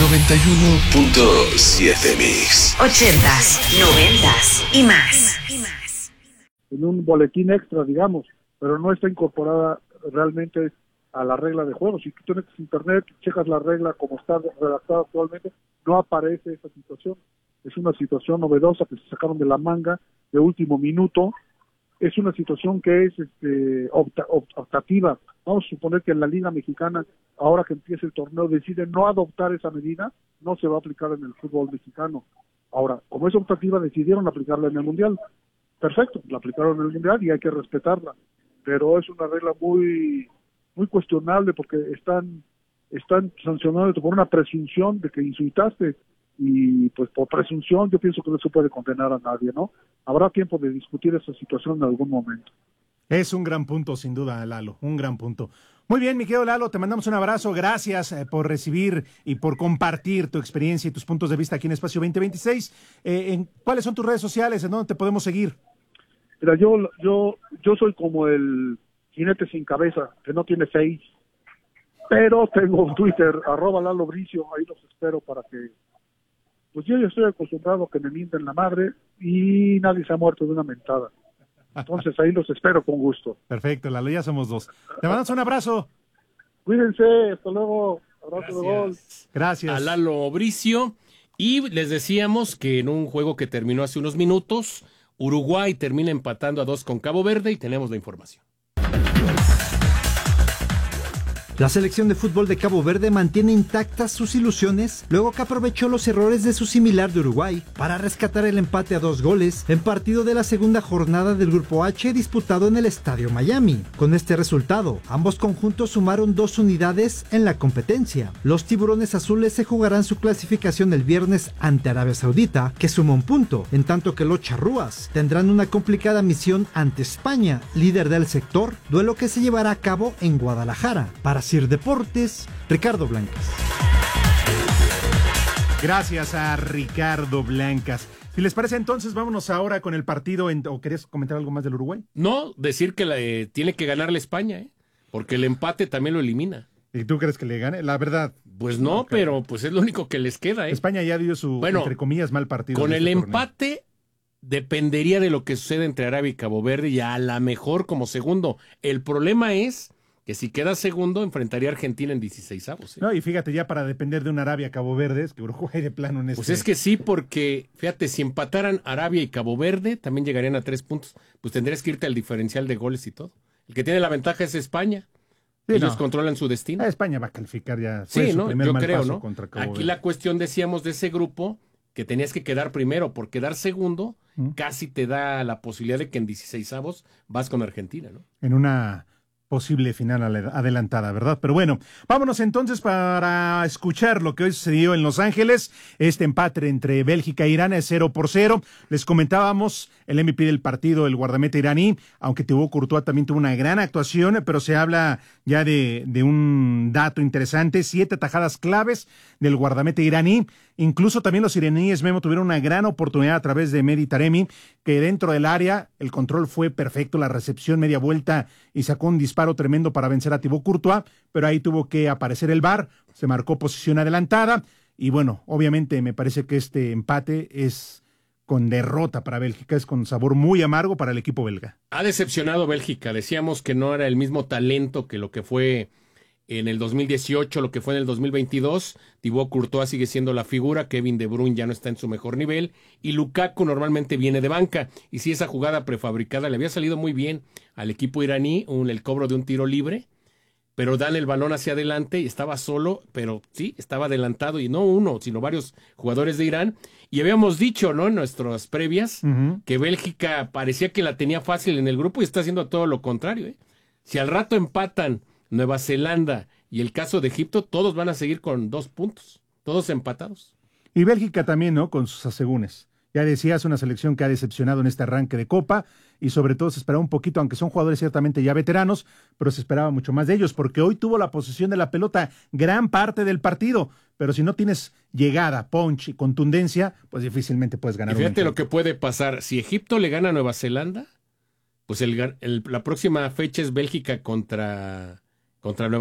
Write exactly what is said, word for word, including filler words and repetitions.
noventa y uno punto siete Mix. Ochentas, noventas y más. En un boletín extra, digamos, pero no está incorporada realmente a la regla de juego. Si tú tienes internet, checas la regla como está redactada actualmente, no aparece esa situación. Es una situación novedosa que se sacaron de la manga de último minuto. Es una situación que es este, opta, optativa. Vamos a suponer que en la Liga Mexicana, ahora que empiece el torneo, deciden no adoptar esa medida, no se va a aplicar en el fútbol mexicano. Ahora, como es optativa, decidieron aplicarla en el Mundial. Perfecto, la aplicaron en el Mundial y hay que respetarla. Pero es una regla muy muy cuestionable porque están están sancionándote por una presunción de que insultaste, y pues por presunción yo pienso que no se puede condenar a nadie, ¿no? Habrá tiempo de discutir esa situación en algún momento. Es un gran punto, sin duda, Lalo, un gran punto. Muy bien, mi querido Lalo, te mandamos un abrazo, gracias eh, por recibir y por compartir tu experiencia y tus puntos de vista aquí en Espacio veinte veintiséis. Eh, en, ¿Cuáles son tus redes sociales? ¿En dónde te podemos seguir? Mira, yo, yo, yo soy como el jinete sin cabeza, que no tiene face, pero tengo un Twitter, arroba Lalo Bricio, ahí los espero para que, pues yo ya estoy acostumbrado a que me mienten la madre y nadie se ha muerto de una mentada. Entonces ahí los espero con gusto. Perfecto, Lalo, ya somos dos. Te mandamos un abrazo. Cuídense, hasta luego, abrazo de gol. Gracias. A Lalo Bricio, y les decíamos que en un juego que terminó hace unos minutos, Uruguay termina empatando a dos con Cabo Verde y tenemos la información. La selección de fútbol de Cabo Verde mantiene intactas sus ilusiones luego que aprovechó los errores de su similar de Uruguay para rescatar el empate a dos goles en partido de la segunda jornada del Grupo H disputado en el Estadio Miami. Con este resultado, ambos conjuntos sumaron dos unidades en la competencia. Los tiburones azules se jugarán su clasificación el viernes ante Arabia Saudita, que suma un punto, en tanto que los charrúas tendrán una complicada misión ante España, líder del sector, duelo que se llevará a cabo en Guadalajara. Para Sir Deportes, Ricardo Blancas. Gracias a Ricardo Blancas. Si les parece, entonces vámonos ahora con el partido. En, ¿O querías comentar algo más del Uruguay? No, decir que la, eh, tiene que ganarle España, ¿eh? Porque el empate también lo elimina. ¿Y tú crees que le gane? La verdad. Pues no, no pero pues es lo único que les queda, ¿eh? España ya dio su, bueno, entre comillas, mal partido. Con el este empate torneo. Dependería de lo que suceda entre Arabia y Cabo Verde, y a la mejor como segundo. El problema es que si queda segundo, enfrentaría a Argentina en dieciseisavos. ¿eh? No, y fíjate, ya para depender de un Arabia Cabo Verde, es que Uruguay de plano en este... Pues es que sí, porque, fíjate, si empataran Arabia y Cabo Verde, también llegarían a tres puntos. Pues tendrías que irte al diferencial de goles y todo. El que tiene la ventaja es España. Sí, Ellos no. controlan su destino. A España va a calificar ya. Fue sí, su ¿no? primer Yo mal creo, paso ¿no? Contra Cabo Aquí Verde. La cuestión, decíamos, de ese grupo, que tenías que quedar primero, por quedar segundo, ¿Mm? casi te da la posibilidad de que en dieciseisavos vas con Argentina, ¿no? En una posible final adelantada, ¿verdad? Pero bueno, vámonos entonces para escuchar lo que hoy sucedió en Los Ángeles, este empate entre Bélgica e Irán es cero por cero. Les comentábamos el M V P del partido, el guardameta iraní, aunque Thibaut Courtois también tuvo una gran actuación, pero se habla ya de, de un dato interesante, siete atajadas claves del guardameta iraní. Incluso también los iraníes, Memo, tuvieron una gran oportunidad a través de Mehdi Taremi, que dentro del área el control fue perfecto, la recepción media vuelta y sacó un disparo tremendo para vencer a Thibaut Courtois, pero ahí tuvo que aparecer el V A R, se marcó posición adelantada y bueno, obviamente me parece que este empate es con derrota para Bélgica, es con sabor muy amargo para el equipo belga. Ha decepcionado Bélgica, decíamos que no era el mismo talento que lo que fue en el dos mil dieciocho, lo que fue en el dos mil veintidós. Thibaut Courtois sigue siendo la figura, Kevin De Bruyne ya no está en su mejor nivel y Lukaku normalmente viene de banca, y si esa jugada prefabricada le había salido muy bien al equipo iraní, un, el cobro de un tiro libre, pero dan el balón hacia adelante y estaba solo, pero sí, estaba adelantado, y no uno, sino varios jugadores de Irán, y habíamos dicho, ¿no?, en nuestras previas, uh-huh. que Bélgica parecía que la tenía fácil en el grupo y está haciendo todo lo contrario, ¿eh? Si al rato empatan Nueva Zelanda y el caso de Egipto, todos van a seguir con dos puntos, todos empatados. Y Bélgica también, ¿no?, con sus asegúnes. Ya decías, una selección que ha decepcionado en este arranque de Copa, y sobre todo se esperaba un poquito, aunque son jugadores ciertamente ya veteranos, pero se esperaba mucho más de ellos, porque hoy tuvo la posesión de la pelota gran parte del partido, pero si no tienes llegada, punch y contundencia, pues difícilmente puedes ganar. Y fíjate lo que puede pasar, si Egipto le gana a Nueva Zelanda, pues el, el, la próxima fecha es Bélgica contra, contra Nueva